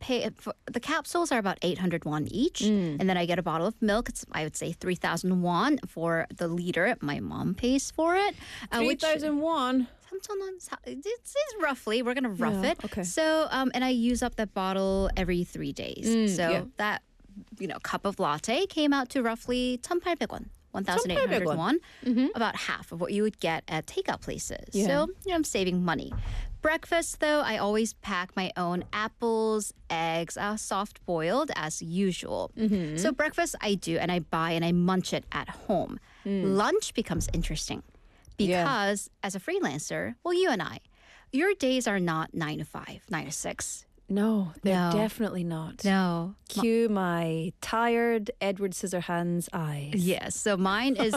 pay for the capsules are about 800 won each, and then I get a bottle of milk. It's I would say 3,000 won for the liter. My mom pays for it. 3,000 won. 3,000원. It's roughly. We're gonna rough it. Okay. So and I use up that bottle every 3 days. So that cup of latte came out to roughly 1,800원. 1,800 won, about half of what you would get at takeout places. So, I'm saving money. Breakfast, though, I always pack my own apples, eggs, soft boiled as usual. So breakfast I do, and I buy and I munch it at home. Lunch becomes interesting because as a freelancer, well, you and I, your days are not 9 to 5, 9 to 6. No, they're No. definitely not. No. Cue my tired Edward Scissorhands eyes. Yes. So mine is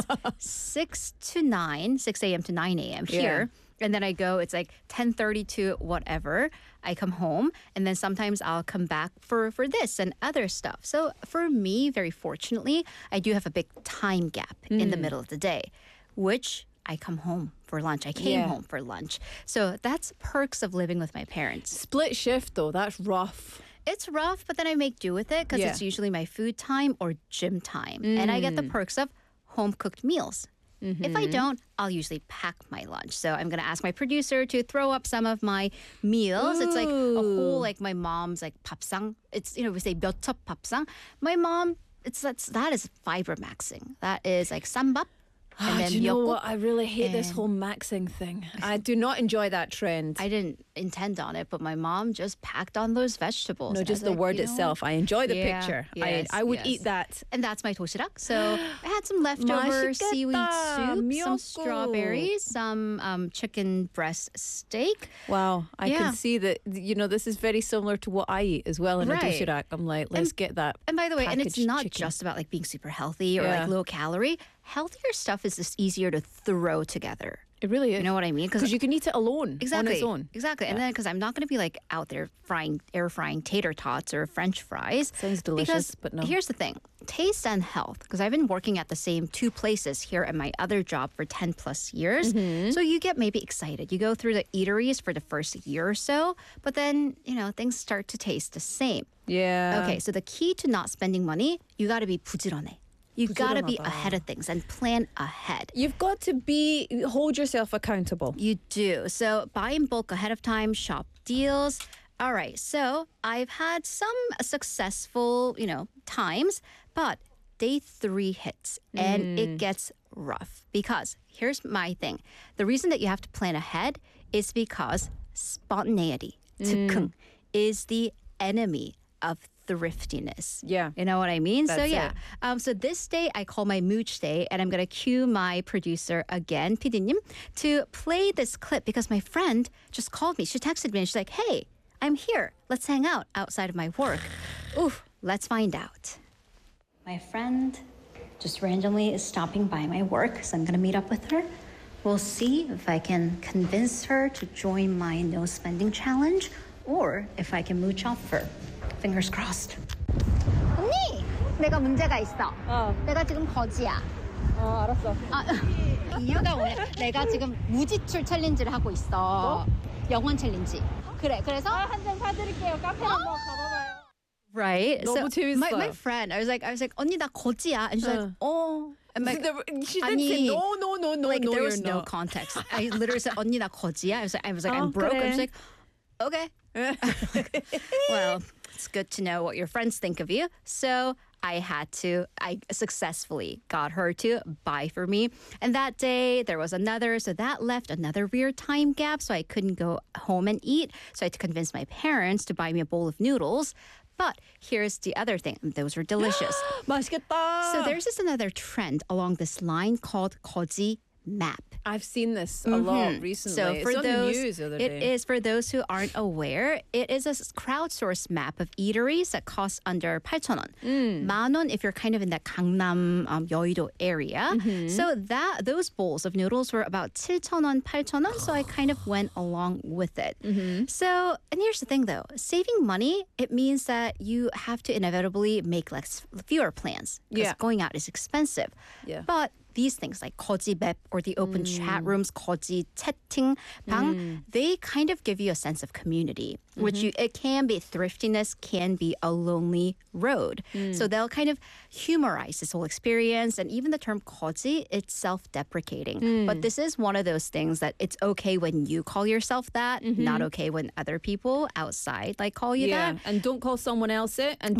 6 to 9, 6 a.m. to 9 a.m. here. And then I go, it's like 10:30 to whatever. I come home and then sometimes I'll come back for this and other stuff. So for me, very fortunately, I do have a big time gap in the middle of the day, which I come home for lunch. I came home for lunch. So that's perks of living with my parents. Split shift, though, that's rough. It's rough, but then I make do with it because it's usually my food time or gym time. And I get the perks of home-cooked meals. If I don't, I'll usually pack my lunch. So I'm going to ask my producer to throw up some of my meals. It's like a whole, like my mom's like papsang. It's, we say 몇 첩 papsang. My mom, that is fiber maxing. That is like sambap. And then do you know mireok국. what? I really hate this whole maxing thing. I do not enjoy that trend. I didn't intend on it, but my mom just packed on those vegetables. No, And I just was the like, word itself. I enjoy the Yeah, picture. yes, I would yes. eat that. And that's my toshirak. So I had some leftover 맛있겠다. seaweed soup, some 미역국. strawberries, some chicken breast steak. Wow, I Yeah. can see that, this is very similar to what I eat as well in a Right. doshirak. I'm like, let's get that. And by the way, and it's packaged not chicken. just about like being super healthy or Yeah. like low calorie. Healthier stuff is just easier to throw together. It really is. You know what I mean? Because you can eat it alone Exactly. on its own. Exactly. And then because I'm not going to be like out there air frying tater tots or French fries. Sounds delicious, Because but no. Here's the thing, taste and health. Because I've been working at the same 2 places here at my other job for 10 plus years. Mm-hmm. So you get maybe excited. You go through the eateries for the first year or so, but then, things start to taste the same. Yeah. Okay, so the key to not spending money, you got to be 부지런해. You got to be 부지런하다. ahead of things and plan ahead. You've got to hold yourself accountable. You do. So buy in bulk ahead of time, shop deals. All right. So I've had some successful, times, but day 3 hits and it gets rough because here's my thing. The reason that you have to plan ahead is because spontaneity, 즉흥, is the enemy of thriftiness. Yeah. You know what I mean? So That's yeah. So this day I call my mooch day and I'm going to cue my producer again, PD님, to play this clip because my friend just called me. She texted me and she's like, hey, I'm here. Let's hang out outside of my work. Oof, let's find out. My friend just randomly is stopping by my work, so I'm going to meet up with her. We'll see if I can convince her to join my no spending challenge or if I can mooch off her. Fingers crossed. 언니! 내가 문제가 있어. 내가 지금 거지야. 알았어. 이유가 뭐냐? 내가 지금 무지출 챌린지를 하고 있어. 영원 챌린지. 그래서 한잔 사드릴게요. 카페 한번 가봐봐요. right. 너무 재밌어요. my friend, I was like, 언니 나 거지야. And she's like, oh. And like, She didn't say no, like there you're was no not. context. I literally said, 언니 나 거지야. I was like, I'm broke. 그래. I was like, okay. Well, it's good to know what your friends think of you. So I successfully got her to buy for me. And that day there was another, so that left another weird time gap. So I couldn't go home and eat. So I had to convince my parents to buy me a bowl of noodles. But here's the other thing. Those were delicious. 맛있겠다. So there's another trend along this line called 거지 map. I've seen this a lot recently. So it's for on those, the news the other it day. is for those who aren't aware. It is a crowdsourced map of eateries that costs under 8,000원. 만원 if you're kind of in that Gangnam, 여의도 area. So those bowls of noodles were about 7,000원, 8,000원. So I kind of went along with it. So, and here's the thing though, saving money, it means that you have to inevitably make fewer plans because Yeah. going out is expensive. Yeah. But these things like 거지맵 or the open chat rooms, 거지 채팅방, they kind of give you a sense of community, which it can be thriftiness, can be a lonely road. So they'll kind of humorize this whole experience. And even the term 거지, it's self-deprecating. But this is one of those things that it's okay when you call yourself that, not okay when other people outside like call you that. And don't call someone else it, and